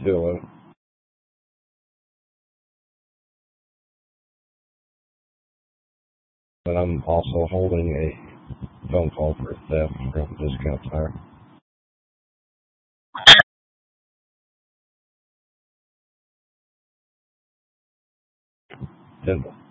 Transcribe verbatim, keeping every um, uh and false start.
to it. But I'm also holding a phone call for theft from Discount Tire. Tyndall.